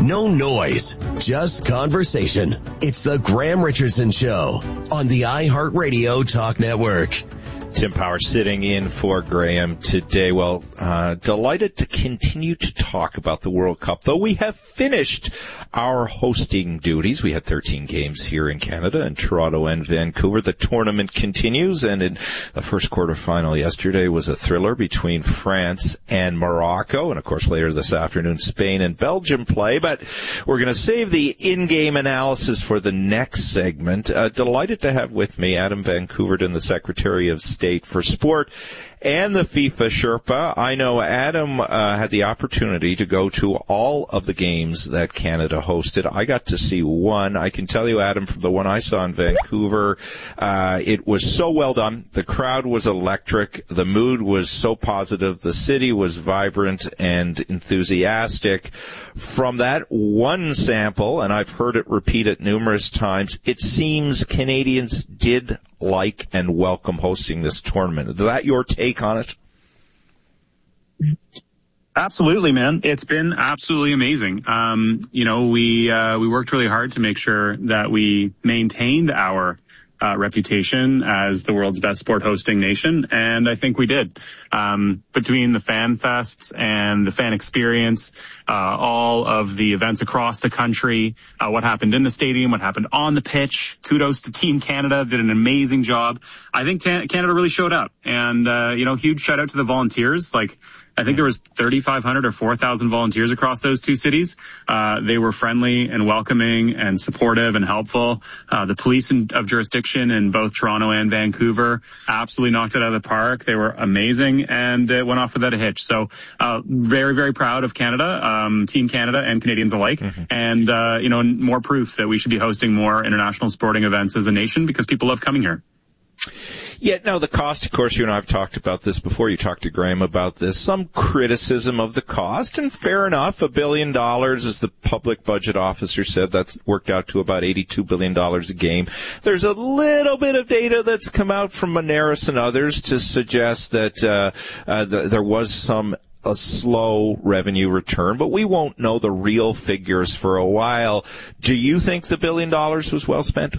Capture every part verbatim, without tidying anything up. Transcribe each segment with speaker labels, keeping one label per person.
Speaker 1: No noise, just conversation. It's the Graham Richardson Show on the iHeartRadio Talk Network.
Speaker 2: Tim Power sitting in for Graham today. Well, uh, delighted to continue to talk about the World Cup, though we have finished our hosting duties. We had thirteen games here in Canada, in Toronto and Vancouver. The tournament continues, and in the first quarterfinal yesterday was a thriller between France and Morocco. And, of course, later this afternoon, Spain and Belgium play. But we're going to save the in-game analysis for the next segment. Uh, delighted to have with me Adam Van Koeverden, the Secretary of State for Sport and the FIFA Sherpa. I know Adam uh, had the opportunity to go to all of the games that Canada hosted. I got to see one. I can tell you, Adam, from the one I saw in Vancouver, uh, it was so well done. The crowd was electric. The mood was so positive. The city was vibrant and enthusiastic. From that one sample, and I've heard it repeated numerous times, it seems Canadians did like and welcome hosting this tournament. Is that your take on it?
Speaker 3: Absolutely, man. It's been absolutely amazing. Um, you know, we, uh, we worked really hard to make sure that we maintained our Uh, reputation as the world's best sport hosting nation, and I think we did. Um, between the fan fests and the fan experience, uh, all of the events across the country, uh, what happened in the stadium, what happened on the pitch, kudos to Team Canada, did an amazing job. I think Tan- Canada really showed up, and, uh, you know, huge shout out to the volunteers. Like, I think there was thirty-five hundred or four thousand volunteers across those two cities. Uh, they were friendly and welcoming and supportive and helpful. Uh, the police in, of jurisdiction in both Toronto and Vancouver absolutely knocked it out of the park. They were amazing, and it went off without a hitch. So, uh, very, very proud of Canada, um, Team Canada and Canadians alike. Mm-hmm. And, uh, you know, more proof that we should be hosting more international sporting events as a nation because people love coming here.
Speaker 2: Yeah, no, the cost, of course, you and I have talked about this before. You talked to Graham about this. Some criticism of the cost, and fair enough, a billion dollars, as the public budget officer said, that's worked out to about eighty-two billion dollars a game. There's a little bit of data that's come out from Moneris and others to suggest that uh, uh th- there was some a slow revenue return, but we won't know the real figures for a while. Do you think the billion dollars was well spent?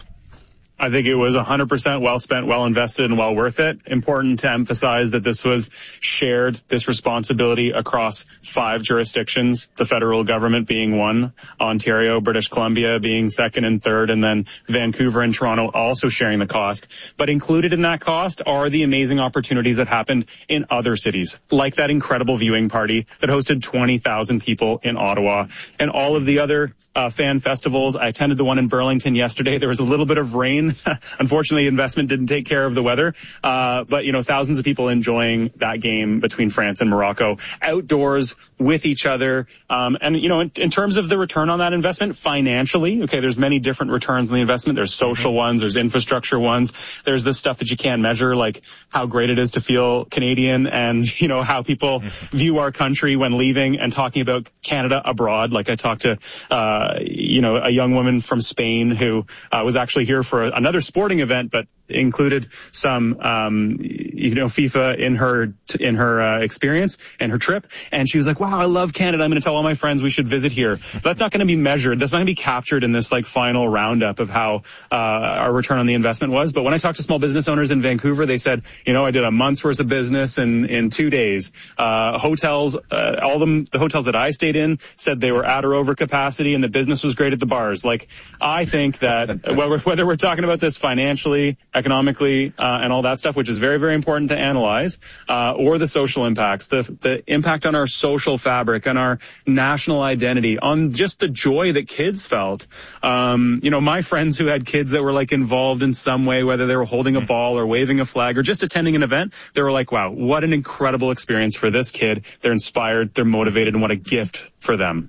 Speaker 3: I think it was one hundred percent well spent, well invested, and well worth it. Important to emphasize that this was shared, this responsibility across five jurisdictions, the federal government being one, Ontario, British Columbia being second and third, and then Vancouver and Toronto also sharing the cost. But included in that cost are the amazing opportunities that happened in other cities, like that incredible viewing party that hosted twenty thousand people in Ottawa, and all of the other uh, fan festivals. I attended the one in Burlington yesterday. There was a little bit of rain. Unfortunately, investment didn't take care of the weather. Uh, but, you know, thousands of people enjoying that game between France and Morocco outdoors with each other. Um, and, you know, in, in terms of the return on that investment financially, okay, there's many different returns on the investment. There's social mm-hmm. ones, there's infrastructure ones. There's this stuff that you can't measure, like how great it is to feel Canadian and, you know, how people mm-hmm. view our country when leaving and talking about Canada abroad. Like I talked to, uh, you know, a young woman from Spain who uh, was actually here for a, another sporting event, but included some, um, you know, FIFA in her, in her, uh, experience and her trip. And she was like, wow, I love Canada. I'm going to tell all my friends we should visit here. But that's not going to be measured. That's not going to be captured in this like final roundup of how, uh, our return on the investment was. But when I talked to small business owners in Vancouver, they said, you know, I did a month's worth of business in, in two days. Uh, hotels, uh, all them, the hotels that I stayed in said they were at or over capacity and the business was great at the bars. Like, I think that whether, whether we're talking about this financially, economically, uh, and all that stuff, which is very, very important to analyze, uh, or the social impacts, the, the impact on our social fabric, on our national identity, on just the joy that kids felt. Um, you know, my friends who had kids that were like involved in some way, whether they were holding a ball or waving a flag or just attending an event, they were like, wow, what an incredible experience for this kid. They're inspired, they're motivated, and what a gift for them.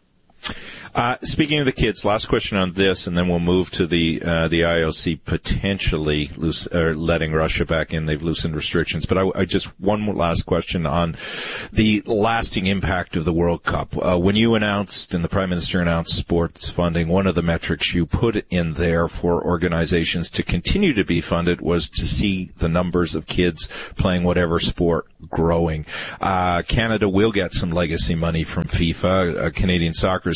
Speaker 2: Uh, speaking of the kids, last question on this, and then we'll move to the uh, the I O C potentially loose, or letting Russia back in. They've loosened restrictions. But I, I just one more last question on the lasting impact of the World Cup. Uh, when you announced, and the Prime Minister announced sports funding, one of the metrics you put in there for organizations to continue to be funded was to see the numbers of kids playing whatever sport growing. Uh, Canada will get some legacy money from FIFA, uh, Canadian Soccer Association.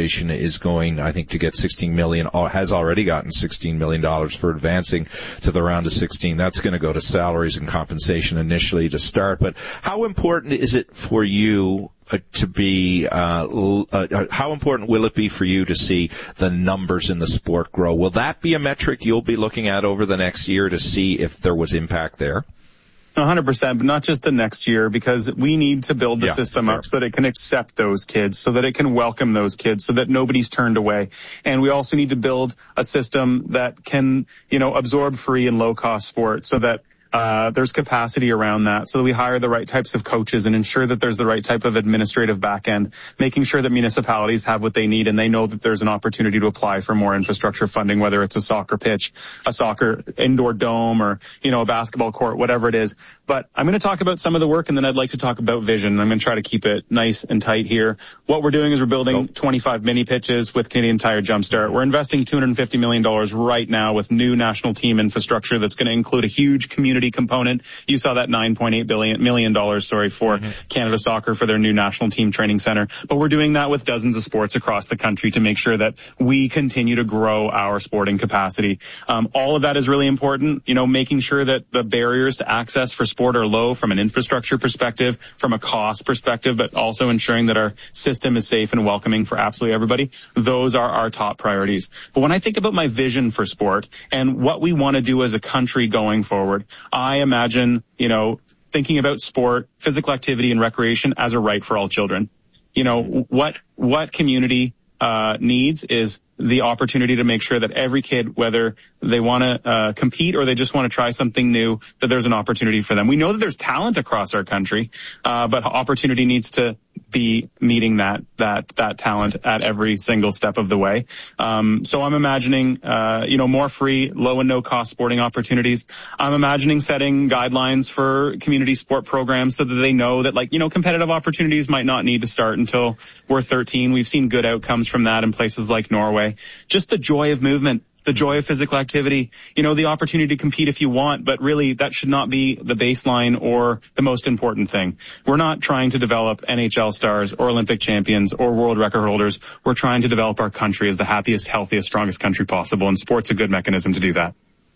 Speaker 2: Foundation is going, I think, to get sixteen million dollars, has already gotten sixteen million dollars for advancing to the round of sixteen. That's going to go to salaries and compensation initially to start. But how important is it for you uh, to be, uh, uh, how important will it be for you to see the numbers in the sport grow? Will that be a metric you'll be looking at over the next year to see if there was impact there?
Speaker 3: one hundred percent, but not just the next year, because we need to build the
Speaker 2: yeah,
Speaker 3: system up so that it can accept those kids, so that it can welcome those kids, so that nobody's turned away. And we also need to build a system that can, you know, absorb free and low-cost sport, so that Uh, there's capacity around that, so that we hire the right types of coaches and ensure that there's the right type of administrative back end, making sure that municipalities have what they need and they know that there's an opportunity to apply for more infrastructure funding, whether it's a soccer pitch, a soccer indoor dome, or, you know, a basketball court, whatever it is. But I'm going to talk about some of the work, and then I'd like to talk about vision. I'm going to try to keep it nice and tight here. What we're doing is we're building oh. twenty-five mini pitches with Canadian Tire Jumpstart. We're investing two hundred fifty million dollars right now with new national team infrastructure that's going to include a huge community component. You saw that nine point eight billion million dollars, sorry, for mm-hmm. Canada Soccer for their new national team training center. But we're doing that with dozens of sports across the country to make sure that we continue to grow our sporting capacity. Um, all of that is really important. You know, making sure that the barriers to access for sport are low from an infrastructure perspective, from a cost perspective, but also ensuring that our system is safe and welcoming for absolutely everybody. Those are our top priorities. But when I think about my vision for sport and what we want to do as a country going forward, I imagine, you know, thinking about sport, physical activity, and recreation as a right for all children. You know, what what community uh needs is the opportunity to make sure that every kid, whether they want to uh compete or they just want to try something new, that there's an opportunity for them. We know that there's talent across our country, uh but opportunity needs to be meeting that that that talent at every single step of the way. Um so I'm imagining uh you know more free, low and no cost sporting opportunities. I'm imagining setting guidelines for community sport programs so that they know that, like, you know, competitive opportunities might not need to start until we're thirteen. We've seen good outcomes from that in places like Norway. Just the joy of movement, the joy of physical activity, you know, the opportunity to compete if you want, but really that should not be the baseline or the most important thing. We're not trying to develop N H L stars or Olympic champions or world record holders. We're trying to develop our country as the happiest, healthiest, strongest country possible, and sport's a good mechanism to do that.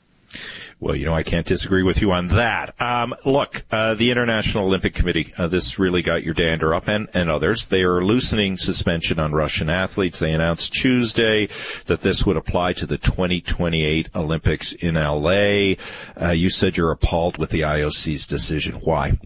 Speaker 2: Well, you know, I can't disagree with you on that. Um, look, uh, the International Olympic Committee, uh, this really got your dander up, and, and others. They are loosening suspension on Russian athletes. They announced Tuesday that this would apply to the twenty twenty-eight Olympics in L A. Uh, you said you're appalled with the I O C's decision. Why?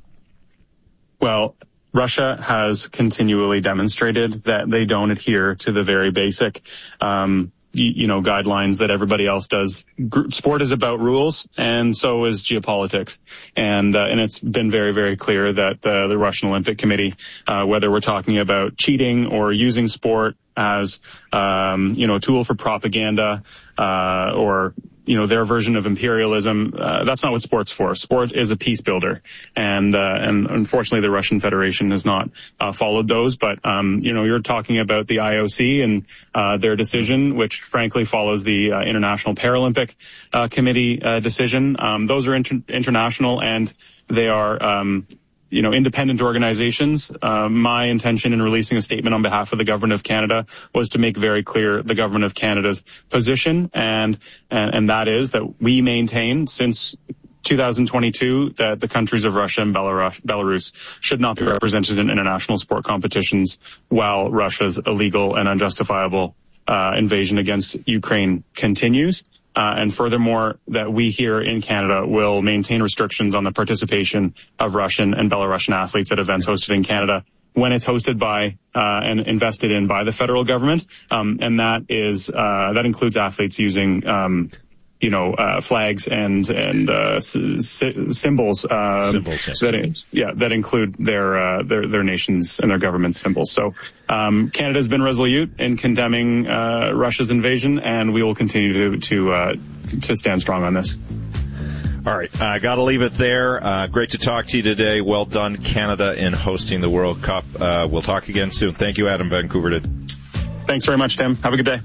Speaker 3: Well, Russia has continually demonstrated that they don't adhere to the very basic, um, you know, guidelines that everybody else does. Sport is about rules, and so is geopolitics. And, uh, and it's been very, very clear that uh, the Russian Olympic Committee, uh, whether we're talking about cheating or using sport as, um, you know, a tool for propaganda, uh, or, you know, their version of imperialism, uh, that's not what sport's for. Sport is a peace builder. And, uh, and unfortunately the Russian Federation has not, uh, followed those. But, um, you know, you're talking about the I O C and, uh, their decision, which frankly follows the, uh, International Paralympic, uh, Committee, uh, decision. Um, those are inter- international and they are, um, you know, independent organizations. Uh, my intention in releasing a statement on behalf of the government of Canada was to make very clear the government of Canada's position, and and, and that is that we maintain since two thousand twenty-two that the countries of Russia and Belarus, Belarus should not be represented in international sport competitions while Russia's illegal and unjustifiable uh, invasion against Ukraine continues. Uh, and furthermore, that we here in Canada will maintain restrictions on the participation of Russian and Belarusian athletes at events hosted in Canada when it's hosted by uh, and invested in by the federal government. Um, and that is uh, that includes athletes using um, you know, uh, flags and, and, uh, s- symbols, uh,
Speaker 2: symbols, yeah.
Speaker 3: that, yeah, that include their, uh, their, their nations and their government symbols. So, um, Canada's been resolute in condemning, uh, Russia's invasion, and we will continue to, to, uh, to stand strong on this.
Speaker 2: All right. I uh, got to leave it there. Uh, great to talk to you today. Well done, Canada, in hosting the World Cup. Uh, we'll talk again soon. Thank you, Adam Vancouver.
Speaker 3: Thanks very much, Tim. Have a good day.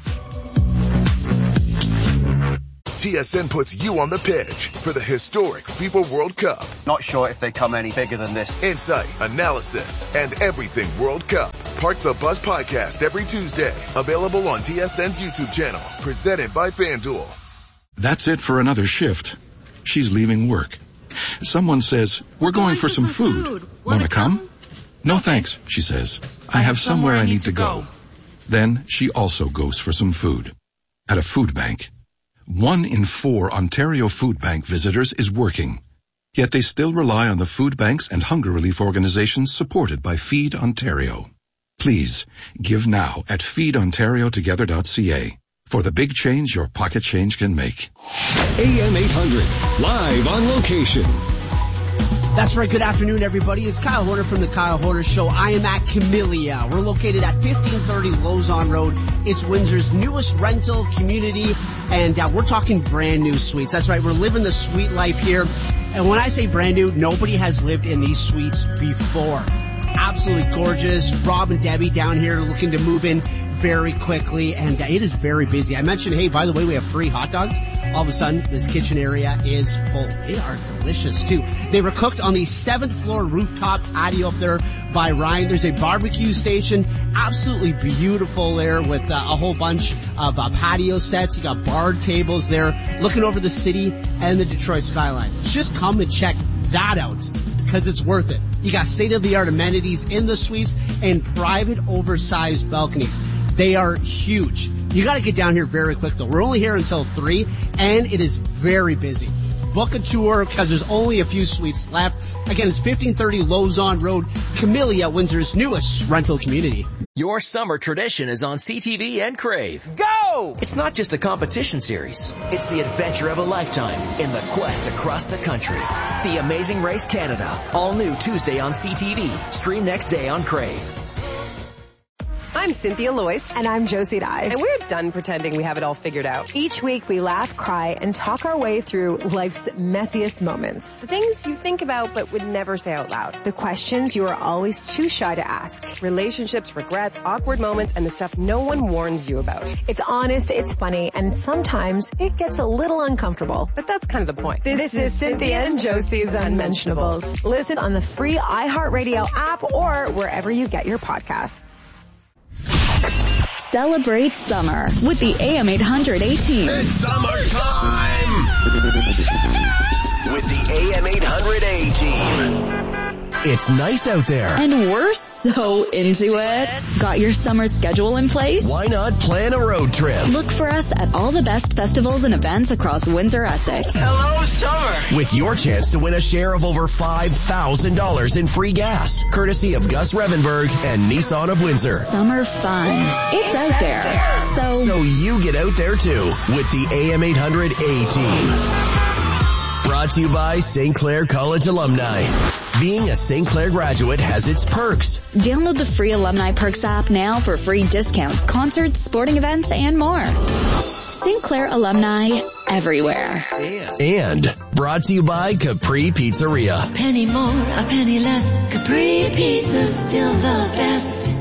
Speaker 4: T S N puts you on the pitch for the historic FIFA World Cup.
Speaker 5: Not sure if they come any bigger than this.
Speaker 4: Insight, analysis, and everything World Cup. Park the Bus podcast every Tuesday. Available on T S N's YouTube channel. Presented by FanDuel.
Speaker 5: That's it for another shift. She's leaving work. Someone says, we're going for some food. Want to come? No thanks, she says. I have somewhere I need to go. Then she also goes for some food. At a food bank. One in four Ontario Food Bank visitors is working. Yet they still rely on the food banks and hunger relief organizations supported by Feed Ontario. Please, give now at feed ontario together dot c a for the big change your pocket change can make.
Speaker 6: A M eight hundred, live on location.
Speaker 7: That's right. Good afternoon, everybody. It's Kyle Horner from the Kyle Horner Show. I am at Camellia. We're located at fifteen thirty Lausanne Road. It's Windsor's newest rental community, and uh, we're talking brand new suites. That's right. We're living the suite life here. And when I say brand new, nobody has lived in these suites before. Absolutely gorgeous. Rob and Debbie down here looking to move in very quickly, and uh, it is very busy. I mentioned, hey, by the way, we have free hot dogs. All of a sudden, this kitchen area is full. They are delicious, too. They were cooked on the seventh floor rooftop patio up there by Ryan. There's a barbecue station, absolutely beautiful there with uh, a whole bunch of uh, patio sets. You got bar tables there, looking over the city and the Detroit skyline. Just come and check that out, because it's worth it. You got state-of-the-art amenities in the suites and private oversized balconies. They are huge. You got to get down here very quick, though. We're only here until three, and it is very busy. Book a tour, because there's only a few suites left. Again, it's fifteen thirty Lausanne Road, Camellia, Windsor's newest rental community.
Speaker 8: Your summer tradition is on C T V and Crave. Go! It's not just a competition series. It's the adventure of a lifetime in the quest across the country. The Amazing Race Canada. All new Tuesday on C T V. Stream next day on Crave.
Speaker 9: I'm Cynthia Loyce.
Speaker 10: And I'm Josie Dye.
Speaker 9: And we're done pretending we have it all figured out.
Speaker 10: Each week we laugh, cry, and talk our way through life's messiest moments.
Speaker 9: The things you think about but would never say out loud.
Speaker 10: The questions you are always too shy to ask.
Speaker 9: Relationships, regrets, awkward moments, and the stuff no one warns you about.
Speaker 10: It's honest, it's funny, and sometimes it gets a little uncomfortable.
Speaker 9: But that's kind of the point.
Speaker 10: This, this is Cynthia and Josie's Unmentionables. Listen on the free iHeartRadio app or wherever you get your podcasts.
Speaker 11: Celebrate summer with the A M eight hundred A team.
Speaker 1: It's summertime with the A M eight hundred A team. It's nice out there.
Speaker 11: And we're so into it. Got your summer schedule in place?
Speaker 1: Why not plan a road trip?
Speaker 11: Look for us at all the best festivals and events across Windsor, Essex.
Speaker 8: Hello, summer!
Speaker 1: With your chance to win a share of over five thousand dollars in free gas, courtesy of Gus Revenberg and Nissan of Windsor.
Speaker 11: Summer fun. It's out there. So,
Speaker 1: so you get out there too with the A M eight hundred A team. Brought to you by Saint Clair College alumni. Being a Saint Clair graduate has its perks.
Speaker 11: Download the free Alumni Perks app now for free discounts, concerts, sporting events, and more. Saint Clair alumni everywhere.
Speaker 1: And brought to you by Capri Pizzeria.
Speaker 12: Penny more, a penny less. Capri Pizza's still the best.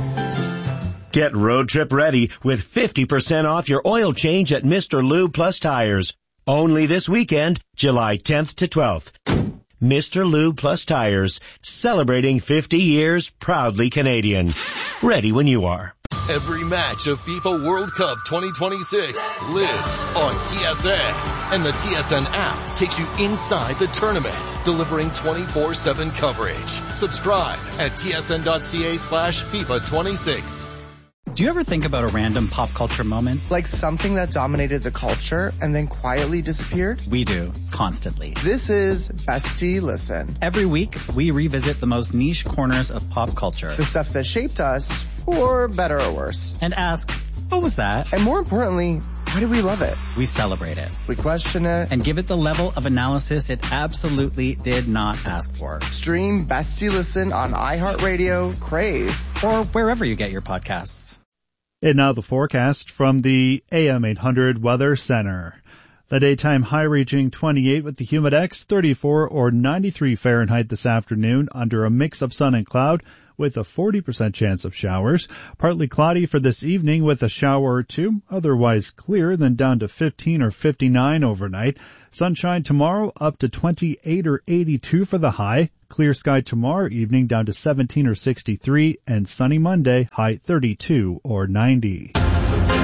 Speaker 13: Get road trip ready with fifty percent off your oil change at Mister Lube Plus Tires. Only this weekend, July tenth to twelfth. Mister Lube Plus Tires, celebrating fifty years, proudly Canadian. Ready when you are.
Speaker 14: Every match of FIFA World Cup twenty twenty-six lives on T S N. And the T S N app takes you inside the tournament, delivering twenty-four seven coverage. Subscribe at tsn.ca slash FIFA 26.
Speaker 15: Do you ever think about a random pop culture moment?
Speaker 16: Like something that dominated the culture and then quietly disappeared?
Speaker 15: We do, constantly.
Speaker 16: This is Bestie Listen.
Speaker 15: Every week, we revisit the most niche corners of pop culture.
Speaker 16: The stuff that shaped us, for better or worse.
Speaker 15: And ask, what was that?
Speaker 16: And more importantly, why do we love it?
Speaker 15: We celebrate it.
Speaker 16: We question it.
Speaker 15: And give it the level of analysis it absolutely did not ask for.
Speaker 16: Stream Bestie Listen on iHeartRadio, Crave,
Speaker 15: or wherever you get your podcasts.
Speaker 17: And now the forecast from the A M eight hundred Weather Center. The daytime high reaching twenty-eight with the humidex, thirty-four or ninety-three Fahrenheit this afternoon under a mix of sun and cloud with a forty percent chance of showers. Partly cloudy for this evening with a shower or two. Otherwise clear, then down to fifteen or fifty-nine overnight. Sunshine tomorrow up to twenty-eight or eighty-two for the high. Clear sky tomorrow evening down to seventeen or sixty-three. And sunny Monday, high thirty-two or ninety.